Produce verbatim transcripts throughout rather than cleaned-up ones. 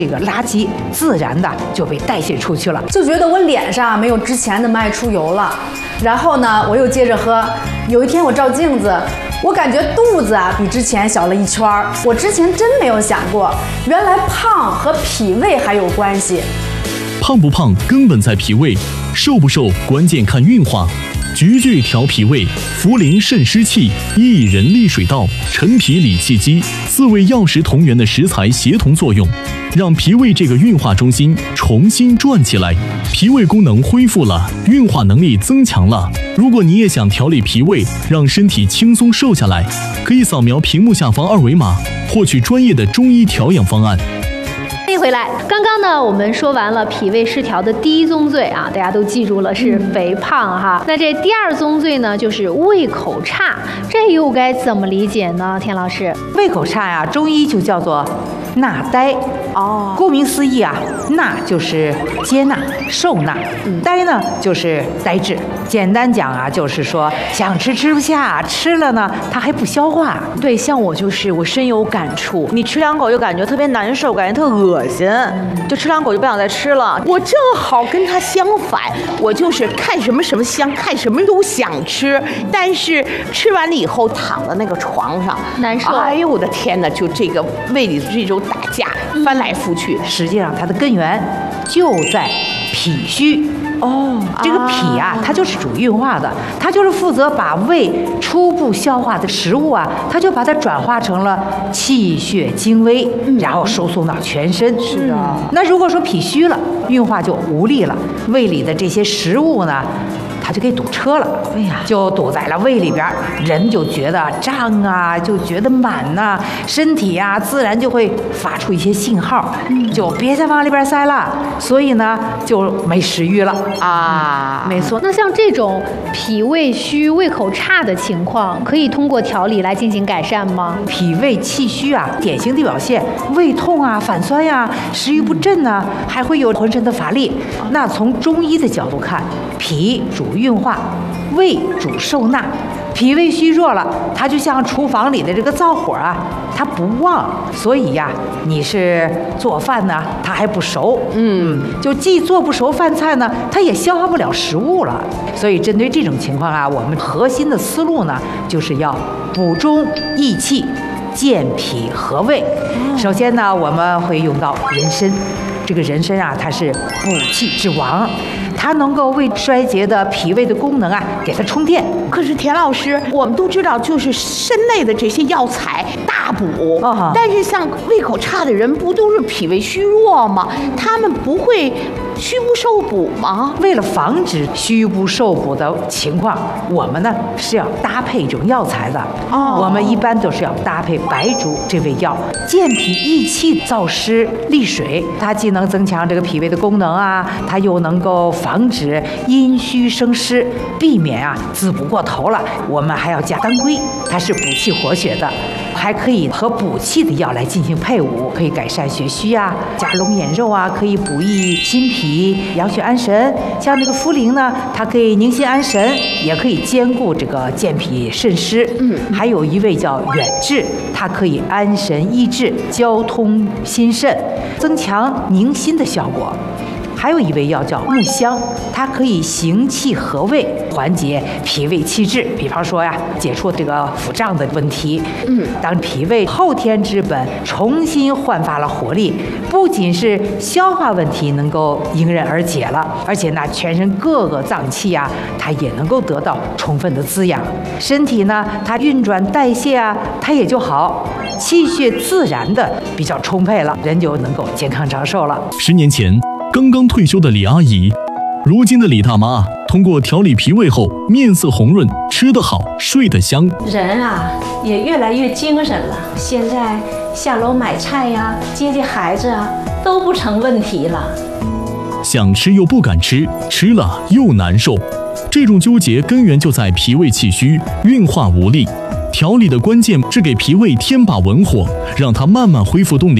这个垃圾自然的就被代谢出去了， 就觉得我脸上没有之前那么爱出油了。然后呢，我又接着喝。有一天我照镜子，我感觉肚子啊比之前小了一圈儿。我之前真没有想过，原来胖和脾胃还有关系。 胖不胖根本在脾胃，瘦不瘦关键看运化。菊苣调脾胃，茯苓渗湿气，薏仁利水道，陈皮理气机，四味药食同源的食材协同作用，让脾胃这个运化中心重新转起来，脾胃功能恢复了，运化能力增强了。如果你也想调理脾胃，让身体轻松瘦下来，可以扫描屏幕下方二维码，获取专业的中医调养方案。 欢迎回来。刚刚呢，我们说完了脾胃失调的第一宗罪啊，大家都记住了，是肥胖哈。那这第二宗罪呢，就是胃口差，这又该怎么理解呢？田老师， 胃口差呀，中医就叫做纳呆。哦，顾名思义啊，纳就是接纳、受纳，嗯、呆呢就是呆滞。简单讲啊，就是说想吃吃不下，吃了呢它还不消化。 对，像我就是我深有感触，你吃两口就感觉特别难受，感觉特恶心，嗯、就吃两口就不想再吃了。我正好跟他相反，我就是看什么什么香，看什么都想吃，但是吃完了以后躺在那个床上难受。 哎呦我的天哪，就这个胃里的这种打架，翻来覆去。 实际上它的根源就在脾虚。哦，这个脾啊，它就是主运化的，它就是负责把胃初步消化的食物啊，它就把它转化成了气血精微，然后输送到全身。 是的。 那如果说脾虚了，运化就无力了，胃里的这些食物呢，它就给堵车了，哎呀，就堵在了胃里边，人就觉得胀啊，就觉得满呐、啊，身体呀、啊、自然就会发出一些信号，嗯、就别再往里边塞了，所以呢就没食欲了啊。 没错。那像这种脾胃虚、胃口差的情况，可以通过调理来进行改善吗？ 脾胃气虚啊，典型的表现胃痛啊、反酸呀、啊、食欲不振啊，还会有浑身的乏力。那从中医的角度看，脾主运化，胃主受纳，脾胃虚弱了，它就像厨房里的这个灶火啊，它不旺，所以呀，你是做饭呢，它还不熟，嗯，就既做不熟饭菜呢，它也消化不了食物了。所以针对这种情况啊，我们核心的思路呢，就是要补中益气，健脾和胃。首先呢，我们会用到人参。这个人参啊，它是补气之王，它能够为衰竭的脾胃的功能啊，给它充电。 可是田老师，我们都知道，就是参类的这些药材大补， 哦、 但是像胃口差的人，不都是脾胃虚弱吗？他们不会虚不受补吗？ 为了防止虚不受补的情况，我们呢是要搭配这种药材的。哦，我们一般都是要搭配白术这味药，健脾益气、燥湿利水，它既能增强这个脾胃的功能啊，它又能够防止阴虚生湿，避免啊滋补过头了。我们还要加当归，它是补气活血的，还可以和补气的药来进行配伍，可以改善血虚啊，加龙眼肉啊，可以补益心脾、养血安神。像那个茯苓呢，它可以宁心安神，也可以兼顾这个健脾渗湿。嗯，还有一味叫远志，它可以安神益智、交通心肾，增强宁心的效果。还有一味药叫木香，它可以行气和胃，缓解脾胃气滞。比方说呀，解除这个腹胀的问题。嗯，当脾胃后天之本重新焕发了活力，不仅是消化问题能够迎刃而解了，而且呢，全身各个脏器啊，它也能够得到充分的滋养。身体呢，它运转代谢啊，它也就好，气血自然的比较充沛了，人就能够健康长寿了。 十年前刚刚退休的李阿姨，如今的李大妈通过调理脾胃后，面色红润，吃得好，睡得香。 人啊，也越来越精神了。现在下楼买菜呀、接接孩子啊，都不成问题了。 想吃又不敢吃，吃了又难受，这种纠结根源就在脾胃气虚，运化无力。调理的关键是给脾胃添把文火，让它慢慢恢复动力。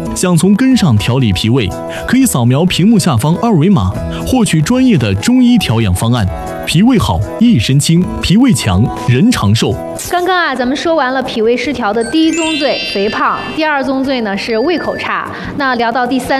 想从根上调理脾胃，可以扫描屏幕下方二维码，获取专业的中医调养方案。脾胃好，一身轻；脾胃强，人长寿。 刚刚啊，咱们说完了脾胃失调的第一宗罪肥胖，第二宗罪呢是胃口差。那聊到第三